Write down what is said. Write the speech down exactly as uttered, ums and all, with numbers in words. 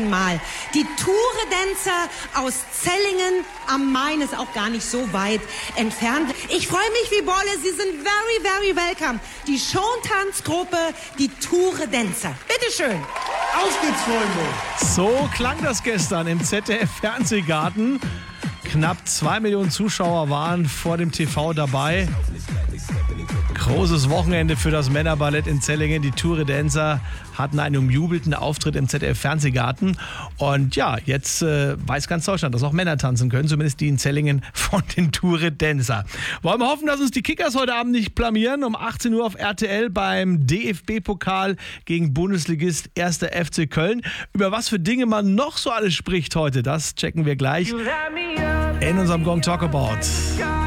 ersten Mal. Die Touredancer aus Zellingen am Main ist auch gar nicht so weit entfernt. Ich freue mich wie Bolle, Sie sind very, very welcome. Die Showtanzgruppe, die Touredancer. Bitteschön. Auf geht's, Freunde. So klang das gestern im Z D F-Fernsehgarten. Knapp zwei Millionen Zuschauer waren vor dem T V dabei. Großes Wochenende für das Männerballett in Zellingen. Die Touredancer hatten einen umjubelten Auftritt im Z D F-Fernsehgarten. Und ja, jetzt äh, weiß ganz Deutschland, dass auch Männer tanzen können, zumindest die in Zellingen von den Touredancer. Wollen wir hoffen, dass uns die Kickers heute Abend nicht blamieren. Um achtzehn Uhr auf R T L beim D F B-Pokal gegen Bundesligist erster F C Köln. Über was für Dinge man noch so alles spricht heute, das checken wir gleich in unserem Gong Talk About.